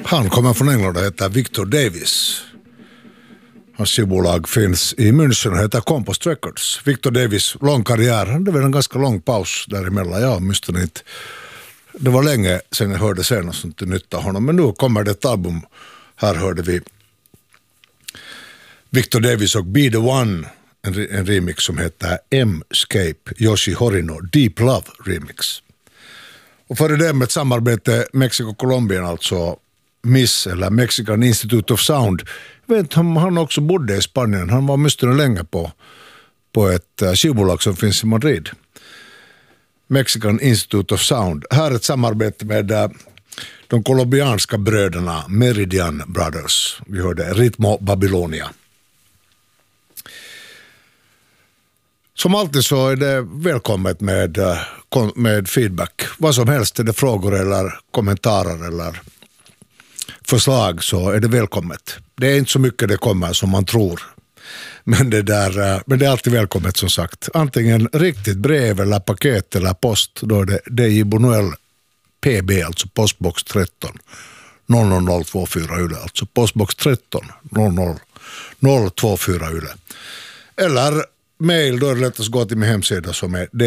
Han kommer från England och heter Victor Davis. Hans skivbolag finns i München och heter Compost Records. Victor Davis, lång karriär. Det var en ganska lång paus däremellan. Jag måste inte. Det var länge sedan jag hörde senast inte nytta honom. Men nu kommer det ett album. Här hörde vi Victor Davis och Be The One. En remix som heter M-Scape. Yoshi Horino, Deep Love remix. Och före det med ett samarbete Mexiko-Colombien, alltså MIS eller Mexican Institute of Sound. Jag vet inte om han också bodde i Spanien. Han var åtminstone länge på ett skivbolag som finns i Madrid. Mexican Institute of Sound. Här är ett samarbete med de colombianska bröderna Meridian Brothers. Vi hörde Ritmo Babylonia. Som alltid så är det välkommet med feedback. Vad som helst, är det frågor eller kommentarer eller förslag, så är det välkommet. Det är inte så mycket det kommer som man tror. Men det är alltid välkommet som sagt. Antingen riktigt brev eller paket eller post, då är det DJ Bunuel PB, alltså postbox 13 00024 Yle, alltså postbox 13 00024 Yle. Eller mail, då är det lätt att gå till min hemsida som är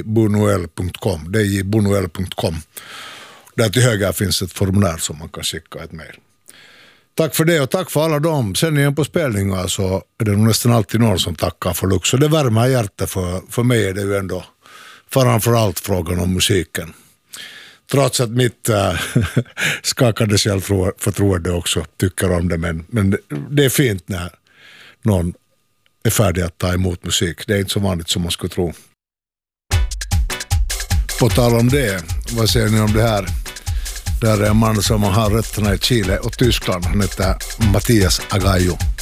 djbunuel.com. Där till höger finns ett formulär som man kan skicka ett mail. Tack för det och tack för alla dem. Sen igen på spelningar så är det nästan alltid någon som tackar för Lux. Och det värmer hjärtat, för mig är det ju ändå framförallt frågan om musiken. Trots att mitt skakade självförtroende också tycker om det. Men det är fint när någon är färdig att ta emot musik. Det är inte så vanligt som man skulle tro. På tal om det, vad säger ni om det här? Där är en man som har rötterna i Chile och Tyskland. Han heter Mattias Agallo.